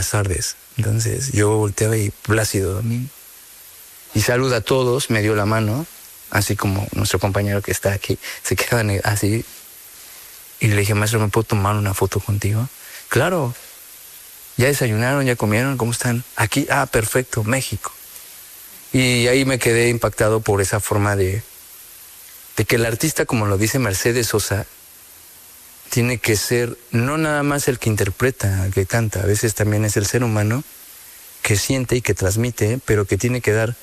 buenas tardes. Entonces yo volteaba y Plácido Domingo. Y saluda a todos, me dio la mano, así como nuestro compañero que está aquí, se quedan así. Y le dije, maestro, ¿me puedo tomar una foto contigo? Claro. ¿Ya desayunaron? ¿Ya comieron? ¿Cómo están? Aquí, perfecto, México. Y ahí me quedé impactado por esa forma de que el artista, como lo dice Mercedes Sosa, tiene que ser no nada más el que interpreta, el que canta, a veces también es el ser humano que siente y que transmite, pero que tiene que dar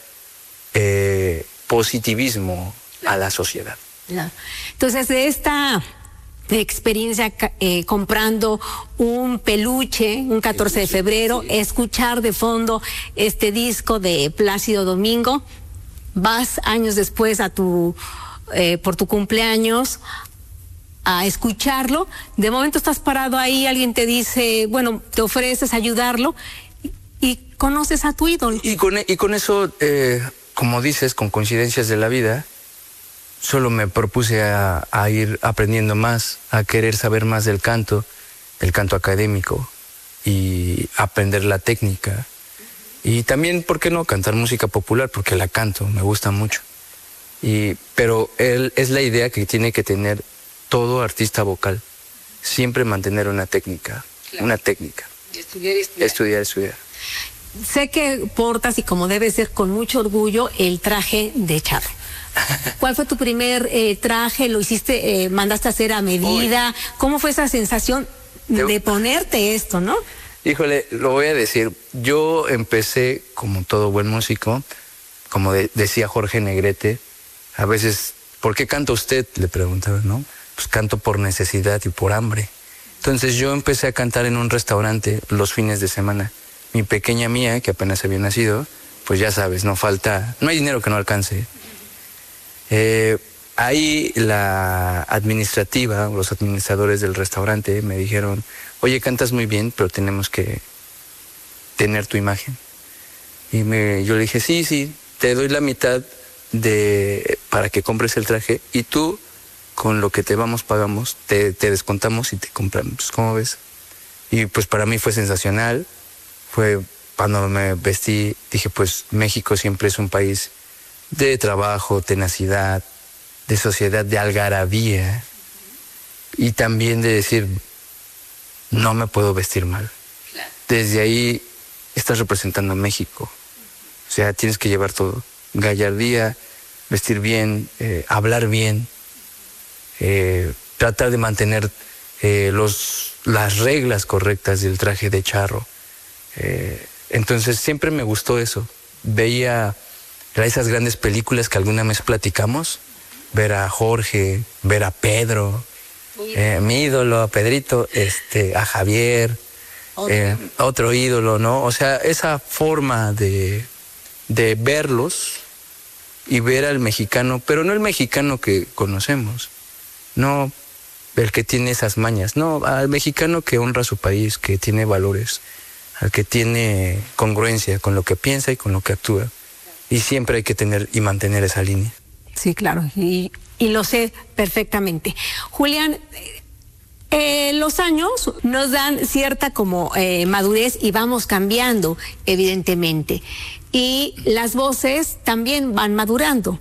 positivismo a la sociedad. Entonces, de esta experiencia comprando un peluche un 14 de febrero, sí, escuchar de fondo este disco de Plácido Domingo, vas años después a por tu cumpleaños a escucharlo, de momento estás parado ahí, alguien te dice, bueno, te ofreces a ayudarlo y conoces a tu ídolo. Y con eso, como dices, con coincidencias de la vida, solo me propuse a ir aprendiendo más, a querer saber más del canto académico y aprender la técnica. Y también, ¿por qué no cantar música popular? Porque la canto, me gusta mucho. Pero es la idea que tiene que tener todo artista vocal, siempre mantener una técnica, claro, una técnica. Y estudiar. Sé que portas, y como debe ser, con mucho orgullo, el traje de Charro. ¿Cuál fue tu primer traje? ¿Lo hiciste, mandaste a hacer a medida? ¿Cómo fue esa sensación de ponerte esto, no? Híjole, lo voy a decir. Yo empecé, como todo buen músico, como decía Jorge Negrete, a veces, ¿por qué canta usted?, le preguntaba, ¿no? Pues canto por necesidad y por hambre. Entonces yo empecé a cantar en un restaurante los fines de semana. Mi pequeña Mía, que apenas había nacido, pues ya sabes, no hay dinero que no alcance. Ahí la administrativa, los administradores del restaurante me dijeron, oye, cantas muy bien, pero tenemos que tener tu imagen. Y yo le dije, sí, te doy la mitad para que compres el traje y tú, con lo que pagamos, te descontamos y te compramos. ¿Cómo ves? Y pues para mí fue sensacional. Fue cuando me vestí, dije, pues México siempre es un país de trabajo, tenacidad, de sociedad, de algarabía, y también de decir, no me puedo vestir mal. Desde ahí estás representando a México. O sea, tienes que llevar todo. Gallardía, vestir bien, hablar bien, tratar de mantener las reglas correctas del traje de charro. Entonces siempre me gustó eso. Veía esas grandes películas que alguna vez platicamos, ver a Jorge, ver a Pedro, mi ídolo, a Pedrito, a Javier, otro ídolo, ¿no? O sea, esa forma de verlos y ver al mexicano, pero no el mexicano que conocemos, no el que tiene esas mañas, no, al mexicano que honra su país, que tiene valores, al que tiene congruencia con lo que piensa y con lo que actúa. Y siempre hay que tener y mantener esa línea. Sí, claro, y lo sé perfectamente. Julián, los años nos dan cierta como madurez y vamos cambiando, evidentemente. Y las voces también van madurando.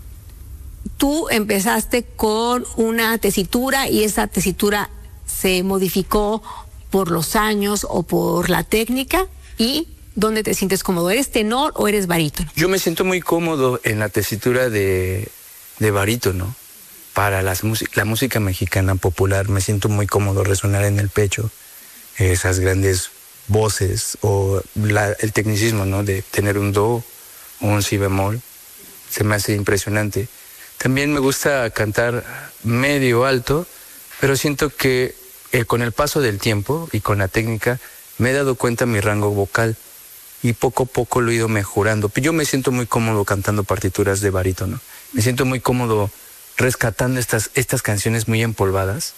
Tú empezaste con una tesitura y esa tesitura se modificó por los años o por la técnica. ¿Y dónde te sientes cómodo? ¿Eres tenor o eres barítono? Yo me siento muy cómodo en la tesitura de barítono. Para la música mexicana popular me siento muy cómodo resonar en el pecho esas grandes voces o el tecnicismo, ¿no? De tener un do o un si bemol. Se me hace impresionante. También me gusta cantar medio alto, pero siento que con el paso del tiempo y con la técnica me he dado cuenta de mi rango vocal y poco a poco lo he ido mejorando. Yo me siento muy cómodo cantando partituras de barítono. Me siento muy cómodo rescatando estas canciones muy empolvadas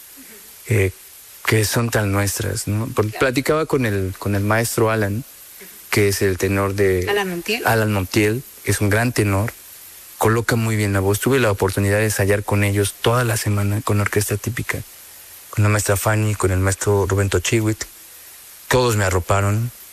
que son tan nuestras, ¿no? Porque platicaba con el maestro Alan, que es el tenor de Alan Montiel, que es un gran tenor, coloca muy bien la voz. Tuve la oportunidad de ensayar con ellos toda la semana con orquesta típica, con la maestra Fanny, con el maestro Rubén Tochiwit. Todos me arroparon,